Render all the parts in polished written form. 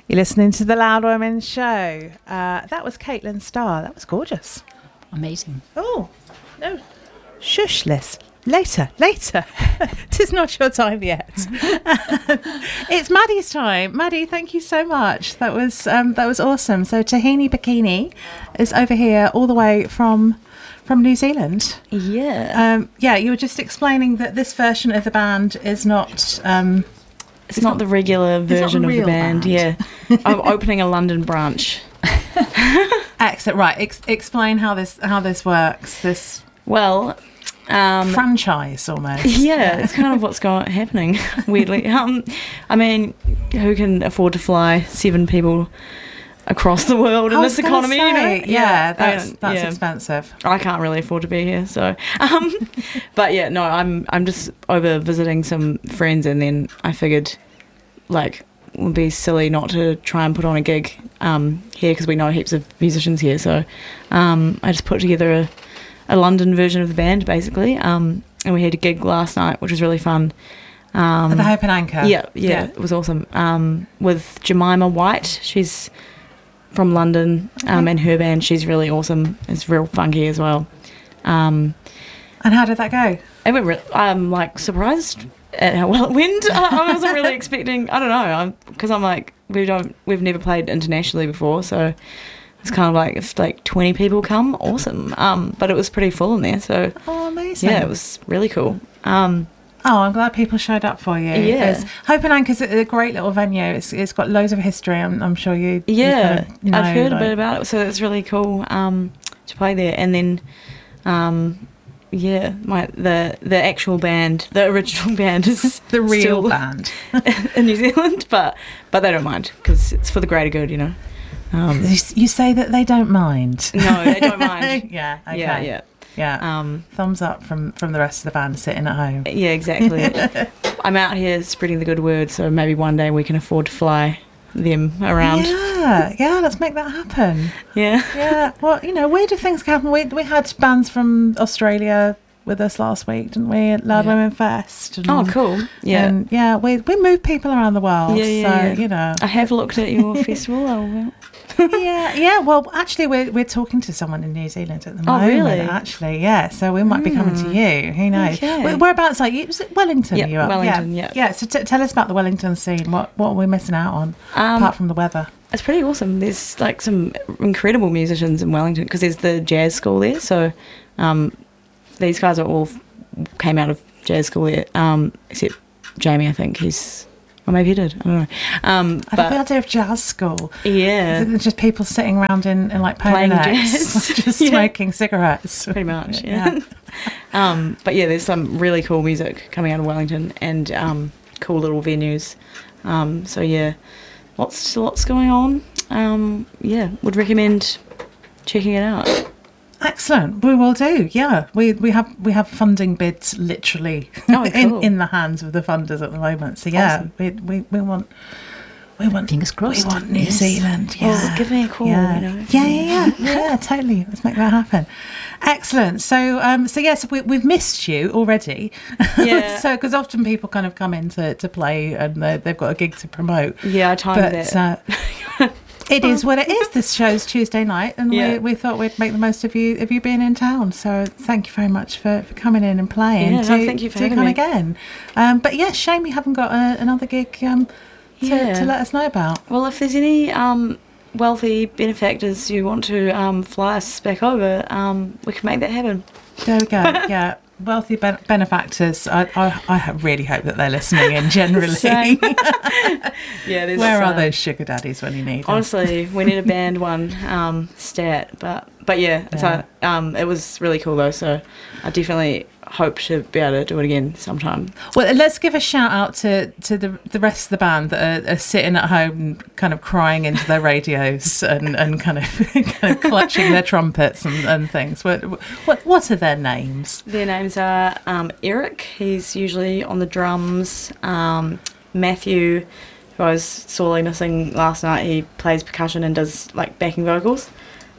You're listening to The Loud Women Show. That was Caitlin Starr. That was gorgeous. Amazing. Oh, no. Shush, Liz. Later. Tis not your time yet. It's Maddie's time. Maddie, thank you so much. That was awesome. So Tahini Bikini is over here all the way from New Zealand. Yeah. You were just explaining that this version of the band is not... it's not the regular version of the band. Yeah. I'm opening a London branch. Excellent. Right. Explain how this works. This franchise almost. Yeah, it's kind of what's happening. Weirdly. I mean, who can afford to fly 7 people across the world in this economy? Yeah, that's expensive. I can't really afford to be here, so. But yeah, no, I'm just over visiting some friends, and then I figured, like, it would be silly not to try and put on a gig here because we know heaps of musicians here. So I just put together a London version of the band, basically, and we had a gig last night, which was really fun. At the Hope and Anchor. Yeah, it was awesome. With Jemima White, she's from London, and her band, she's really awesome. It's real funky as well. And how did that go? It went I'm like surprised at how well it went. I wasn't really expecting. I don't know, because I'm like, we've never played internationally before, so it's kind of like if like 20 people come, awesome. But it was pretty full in there, so amazing. Yeah, it was really cool. I'm glad people showed up for you. Yeah, Hope and Anchor's a great little venue. It's got loads of history. I'm sure you. Yeah, you know, I've heard a bit about it, so it's really cool to play there. And then, the actual band, the original band is the real band in New Zealand, but they don't mind because it's for the greater good, you know. You say that they don't mind. No, they don't mind. Yeah. Okay. Yeah. Thumbs up from the rest of the band sitting at home. Yeah, exactly. I'm out here spreading the good word, so maybe one day we can afford to fly them around. Yeah, let's make that happen. Yeah. Well, weirder things can happen. We had bands from Australia with us last week, didn't we, at Loud Women Fest? And, cool. Yeah. And we move people around the world. So I have looked at your festival. yeah. Well, actually, we're talking to someone in New Zealand at the moment. Oh, really? Actually, yeah. So we might be coming to you. Who knows? Okay. Whereabouts are you? Was it Wellington? Yeah, Wellington. Yeah. So tell us about the Wellington scene. What are we missing out on apart from the weather? It's pretty awesome. There's like some incredible musicians in Wellington because there's the jazz school there. So these guys are all came out of jazz school there, except Jamie. I think or maybe he did. I don't know. I love the idea of jazz school. Yeah. Just people sitting around in like playing jazz, just smoking cigarettes. Pretty much, yeah. But yeah, there's some really cool music coming out of Wellington and cool little venues. So yeah, lots going on. Would recommend checking it out. Excellent. We will do. Yeah, we have funding bids literally cool. in the hands of the funders at the moment. So yeah, awesome. we want fingers crossed. We want New Zealand. Yeah, well, give me a call. Yeah. Yeah, totally. Let's make that happen. Excellent. So we've missed you already. Yeah. So because often people kind of come in to play and they've got a gig to promote. Yeah, I timed it. It is what it is. This show's Tuesday night, and we thought we'd make the most of you being in town. So thank you very much for coming in and playing. Yeah, thank you for having me again. But yeah, shame you haven't got another gig to let us know about. Well, if there's any wealthy benefactors you want to fly us back over, we can make that happen. There we go. Yeah. Wealthy benefactors, I really hope that they're listening in generally. Where are those sugar daddies when you need them? Honestly, we need a band one stat, but yeah. It was really cool though, so I definitely hope to be able to do it again sometime. Well, let's give a shout out to the rest of the band that are sitting at home kind of crying into their radios and kind of clutching their trumpets and things. What are their names? Their names are Eric, he's usually on the drums, Matthew, who I was sorely missing last night, he plays percussion and does like backing vocals,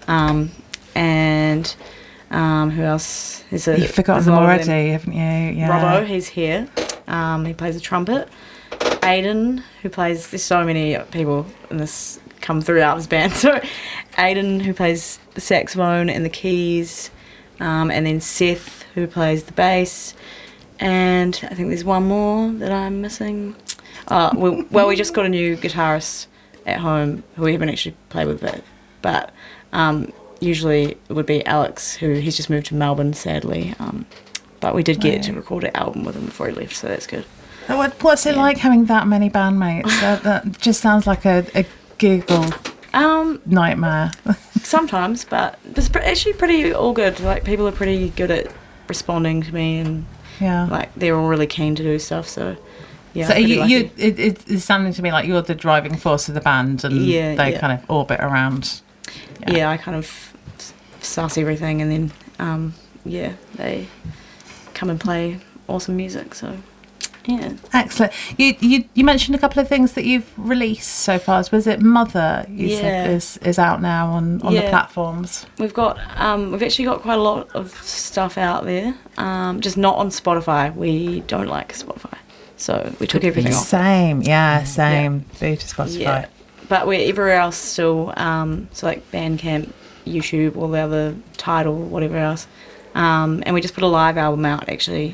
and who else? You've forgotten them already, haven't you? Yeah. Robbo, he's here. He plays the trumpet. Aiden, who plays. There's so many people in this come throughout this band. So Aiden, who plays the saxophone and the keys, and then Seth, who plays the bass, and I think there's one more that I'm missing. We just got a new guitarist at home who we haven't actually played with, but usually it would be Alex, who he's just moved to Melbourne, sadly. But we did get to record an album with him before he left, so that's good. What's it like having that many bandmates? That just sounds like a giggle nightmare. Sometimes, but it's actually pretty all good. Like, people are pretty good at responding to me, and like they're all really keen to do stuff. So yeah. So it's sounding to me like you're the driving force of the band, and they kind of orbit around. Yeah, I kind of suss everything, and then they come and play awesome music. So. Yeah. Excellent. You mentioned a couple of things that you've released so far. Was it Mother? You said is out now on the platforms. We've actually got quite a lot of stuff out there. Just not on Spotify. We don't like Spotify, so we took everything off. Same. Boo to Spotify. Yeah. But we're everywhere else still. So like Bandcamp, YouTube, all the other Tidal, whatever else. And we just put a live album out actually.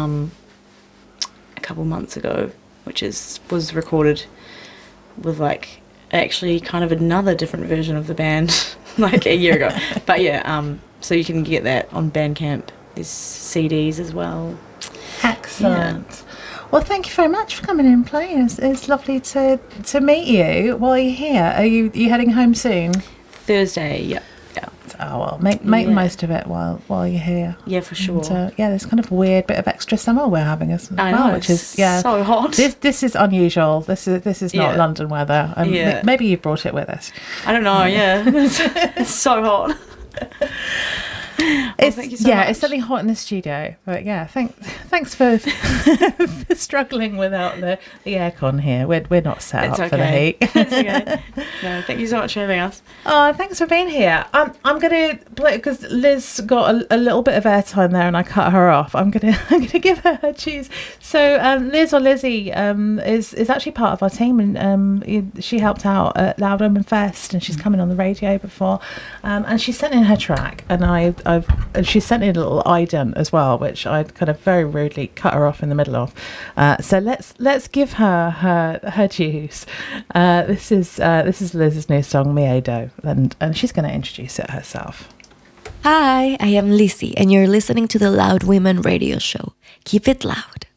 A couple months ago, which was recorded with like actually kind of another different version of the band like a year ago. But so you can get that on Bandcamp. There's CDs as well. Excellent. Yeah. Well, thank you very much for coming in and playing. It's lovely to meet you while you're here. Are you heading home soon? Thursday, yeah. Oh well, make the most of it while you're here. Yeah, for sure. And, this kind of weird bit of extra summer we're having as well, I know, which is so hot. This is unusual. This is not London weather. Maybe you brought it with us. I don't know. Yeah, it's so hot. Thank you so much. It's certainly hot in the studio, but thanks for for struggling without the aircon here. We're not set up for the heat. It's okay. No, thank you so much for having us. Oh, thanks for being here. I'm gonna play because Liz got a little bit of airtime there, and I cut her off. I'm gonna give her choose. So Liz or Lizzie is actually part of our team, and she helped out at Loud Women Fest, and she's coming on the radio before, and she sent in her track, and and she sent in a little ident as well, which I kind of very rudely cut her off in the middle of. So let's give her dues. This is Liz's new song Miedo, and she's going to introduce it herself. Hi, I am Lizzie, and you're listening to the Loud Women Radio Show. Keep it loud.